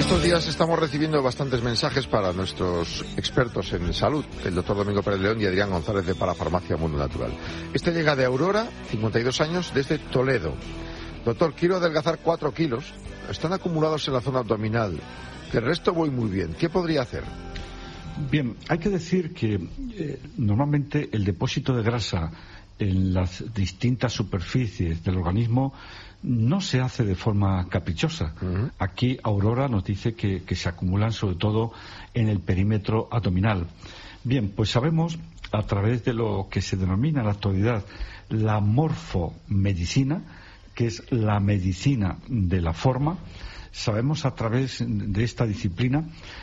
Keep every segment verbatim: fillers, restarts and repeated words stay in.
Estos días estamos recibiendo bastantes mensajes para nuestros expertos en salud, el doctor Domingo Pérez León y Adrián González de Parafarmacia Mundo Natural. Este llega de Aurora, cincuenta y dos años, desde Toledo. Doctor, quiero adelgazar cuatro kilos. Están acumulados en la zona abdominal. El resto voy muy bien. ¿Qué podría hacer? Bien, hay que decir que eh, normalmente el depósito de grasa en las distintas superficies del organismo no se hace de forma caprichosa. Uh-huh. Aquí Aurora nos dice que, que se acumulan sobre todo en el perímetro abdominal. Bien, pues sabemos a través de lo que se denomina en la actualidad la morfomedicina, que es la medicina de la forma, sabemos a través de esta disciplina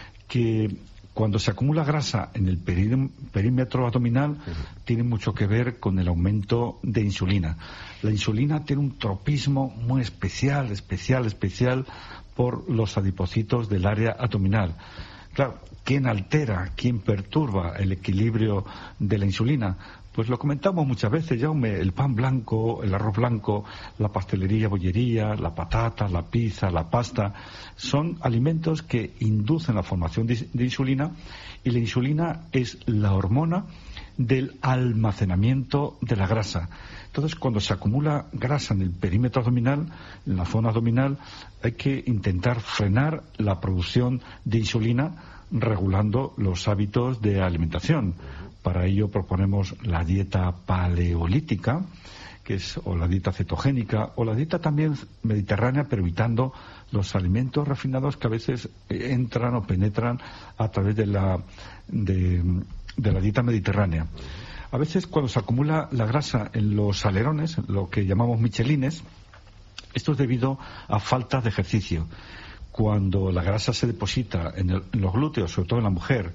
que cuando se acumula grasa en el perí- perímetro abdominal, uh-huh, tiene mucho que ver con el aumento de insulina. La insulina tiene un tropismo muy especial, especial, especial por los adipocitos del área abdominal. Claro, ¿quién altera, quién perturba el equilibrio de la insulina? Pues lo comentamos muchas veces, Jaume, el pan blanco, el arroz blanco, la pastelería, bollería, la patata, la pizza, la pasta, son alimentos que inducen la formación de, de insulina, y la insulina es la hormona del almacenamiento de la grasa. Entonces, cuando se acumula grasa en el perímetro abdominal, en la zona abdominal, hay que intentar frenar la producción de insulina regulando los hábitos de alimentación. Para ello proponemos la dieta paleolítica, que es o la dieta cetogénica, o la dieta también mediterránea, pero evitando los alimentos refinados que a veces entran o penetran a través de la, de, de la dieta mediterránea. A veces cuando se acumula la grasa en los alerones, lo que llamamos michelines, esto es debido a falta de ejercicio. Cuando la grasa se deposita en, el, en los glúteos, sobre todo en la mujer,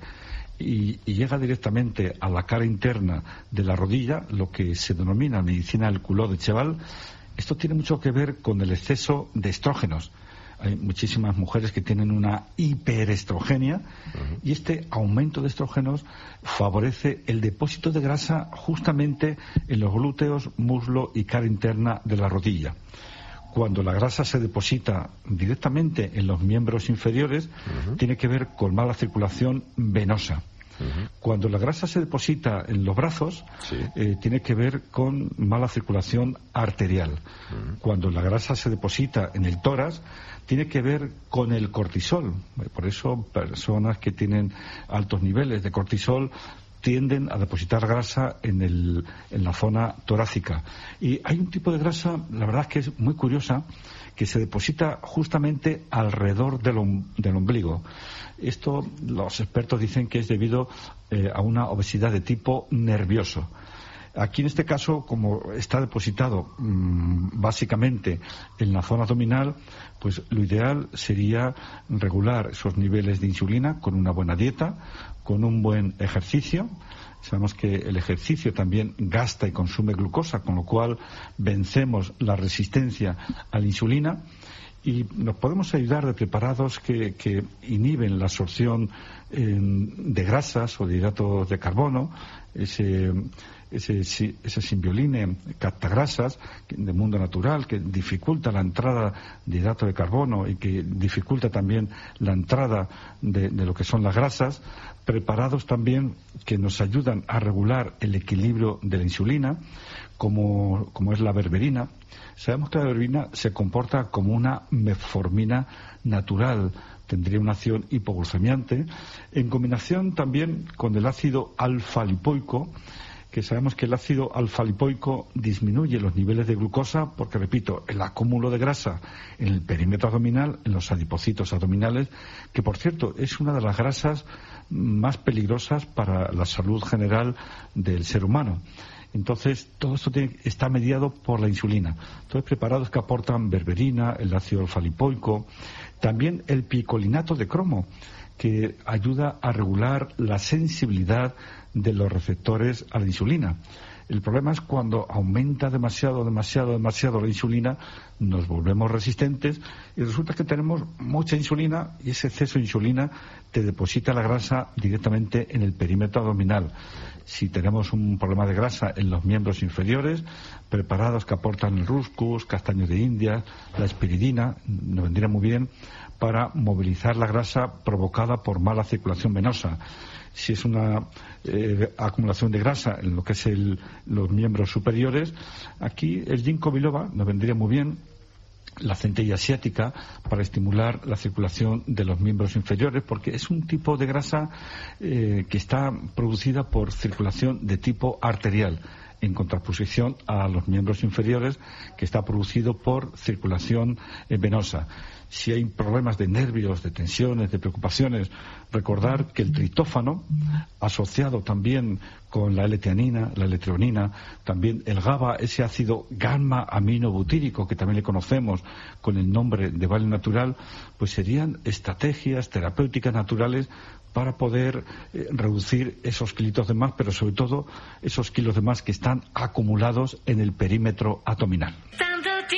y, y llega directamente a la cara interna de la rodilla, lo que se denomina medicina del culot de Cheval, esto tiene mucho que ver con el exceso de estrógenos. Hay muchísimas mujeres que tienen una hiperestrogenia, uh-huh, y este aumento de estrógenos favorece el depósito de grasa justamente en los glúteos, muslo y cara interna de la rodilla. Cuando la grasa se deposita directamente en los miembros inferiores, uh-huh, tiene que ver con mala circulación venosa. Uh-huh. Cuando la grasa se deposita en los brazos, sí, eh, tiene que ver con mala circulación arterial. Uh-huh. Cuando la grasa se deposita en el tórax, tiene que ver con el cortisol. Por eso personas que tienen altos niveles de cortisol tienden a depositar grasa en, el, en la zona torácica. Y hay un tipo de grasa, la verdad es que es muy curiosa, que se deposita justamente alrededor del, om, del ombligo. Esto los expertos dicen que es debido eh, a una obesidad de tipo nervioso. Aquí en este caso, como está depositado mmm, básicamente en la zona abdominal, pues lo ideal sería regular esos niveles de insulina con una buena dieta, con un buen ejercicio. Sabemos que el ejercicio también gasta y consume glucosa, con lo cual vencemos la resistencia a la insulina. Y nos podemos ayudar de preparados que, que inhiben la absorción eh, de grasas o de hidratos de carbono, ese, ese, ese simbioline captagrasas de mundo natural que dificulta la entrada de hidratos de carbono y que dificulta también la entrada de, de lo que son las grasas, preparados también que nos ayudan a regular el equilibrio de la insulina, como, como es la berberina. Sabemos que la berberina se comporta como una metformina natural, tendría una acción hipoglucemiante, en combinación también con el ácido alfa-lipoico, que sabemos que el ácido alfa-lipoico disminuye los niveles de glucosa porque, repito, el acúmulo de grasa en el perímetro abdominal, en los adipocitos abdominales, que por cierto es una de las grasas más peligrosas para la salud general del ser humano. Entonces, todo esto tiene, está mediado por la insulina. Entonces, preparados que aportan berberina, el ácido alfa-lipoico, también el picolinato de cromo, que ayuda a regular la sensibilidad de los receptores a la insulina. El problema es cuando aumenta demasiado, demasiado, demasiado la insulina, nos volvemos resistentes y resulta que tenemos mucha insulina y ese exceso de insulina te deposita la grasa directamente en el perímetro abdominal. Si tenemos un problema de grasa en los miembros inferiores, preparados que aportan el ruscus, castaños de India, la espiridina, nos vendría muy bien para movilizar la grasa provocada por mala circulación venosa. Si es una eh, acumulación de grasa en lo que es el, los miembros superiores, aquí el ginkgo biloba nos vendría muy bien, la centella asiática, para estimular la circulación de los miembros inferiores, porque es un tipo de grasa eh, que está producida por circulación de tipo arterial, en contraposición a los miembros inferiores, que está producido por circulación eh, venosa. Si hay problemas de nervios, de tensiones, de preocupaciones, recordar que el triptófano, asociado también con la L-teanina, la L-treonina, también el GABA, ese ácido gamma-aminobutírico que también le conocemos con el nombre de Vale Natural, pues serían estrategias terapéuticas naturales para poder eh, reducir esos kilitos de más, pero sobre todo esos kilos de más que están acumulados en el perímetro abdominal.